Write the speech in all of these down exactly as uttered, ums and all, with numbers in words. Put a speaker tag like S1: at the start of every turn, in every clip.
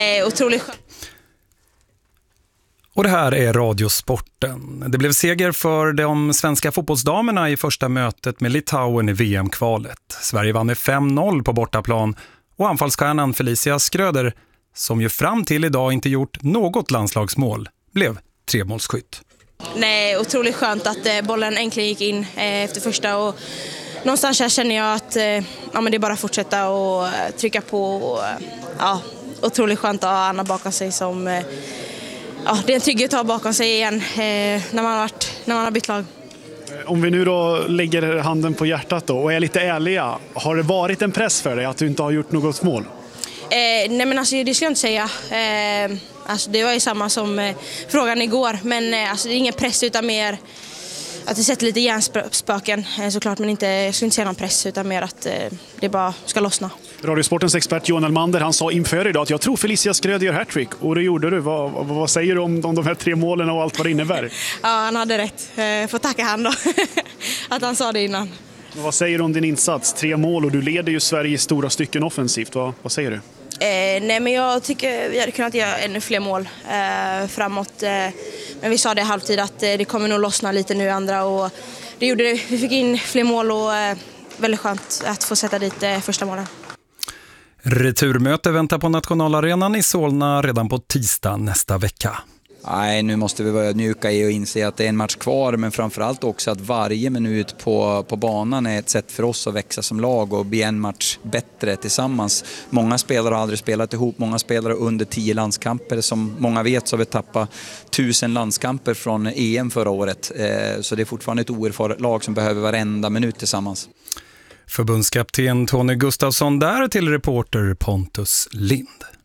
S1: Eh, otroligt skönt.
S2: Och det här är Radiosporten. Det blev seger för de svenska fotbollsdamerna i första mötet med Litauen i V M-kvalet. Sverige vann med fem noll på bortaplan och anfallsstjärnan Felicia Skröder, som ju fram till idag inte gjort något landslagsmål, blev tremålsskytt.
S1: Nej, otroligt skönt att eh, bollen äntligen gick in eh, efter första och någonstans här känner jag att eh, ja, men det är bara att fortsätta och eh, trycka på och, eh, ja, otroligt skönt att ha Anna bakom sig som eh, ja, det är en trygghet att ha bakom sig igen eh, när, man har varit, när man har bytt lag.
S3: Om vi nu då lägger handen på hjärtat då och är lite ärliga, har det varit en press för dig att du inte har gjort något mål?
S1: Eh, nej men alltså det ska jag inte säga. Eh, alltså det var ju samma som eh, frågan igår, men eh, alltså det är ingen press utan mer att det sätter lite hjärnspöken eh, såklart, men inte, jag skulle inte säga någon press utan mer att eh, det bara ska lossna.
S3: Radiosportens expert Johan Elmander, han sa inför idag att jag tror Felicia Skröder gör hattrick, och det gjorde du. Vad, vad, vad säger du om, om de här tre målen och allt vad det innebär?
S1: Ja, han hade rätt. Eh, får tacka han då att han sa det innan.
S3: Men vad säger du om din insats? Tre mål och du leder ju Sverige i stora stycken offensivt. Vad, vad säger du?
S1: Eh, nej men jag tycker vi hade kunnat göra ännu fler mål eh, framåt. Eh, men vi sa det i halvtid att eh, det kommer nog lossna lite nu andra, och det gjorde det. Vi fick in fler mål och eh, väldigt skönt att få sätta dit eh, första målen.
S2: Returmöte väntar på nationalarenan i Solna redan på tisdag nästa vecka.
S4: Nej, nu måste vi vara ödmjuka i och inse att det är en match kvar, men framförallt också att varje minut på, på banan är ett sätt för oss att växa som lag och bli en match bättre tillsammans. Många spelare har aldrig spelat ihop, många spelare under tio landskamper. Som många vet så har vi tappat tusen landskamper från E M förra året, så det är fortfarande ett oerfaret lag som behöver varenda minut tillsammans.
S2: Förbundskapten Tony Gustafsson där till reporter Pontus Lind.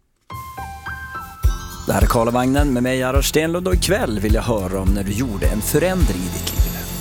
S5: Det här är Karlavagnen med mig, Aron Stenlund, och ikväll vill jag höra om när du gjorde en förändring i ditt liv.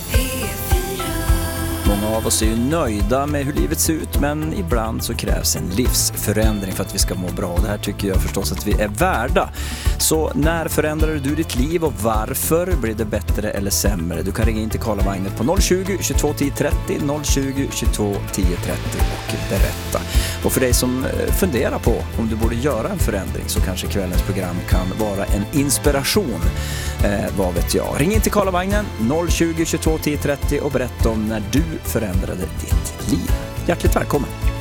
S5: Många av oss är ju nöjda med hur livet ser ut, men ibland så krävs en livsförändring för att vi ska må bra. Det här tycker jag förstås att vi är värda. Så när förändrade du ditt liv och varför? Blir det bättre eller sämre? Du kan ringa in till Karlavagnen på noll tjugo, tjugotvå, tio trettio, noll tjugo, tjugotvå, tio trettio och berätta. Och för dig som funderar på om du borde göra en förändring så kanske kvällens program kan vara en inspiration. Eh, vad vet jag? Ring in till Karlavagnen noll tjugo, tjugotvå, tio trettio och berätta om när du förändrade ditt liv. Hjärtligt välkommen!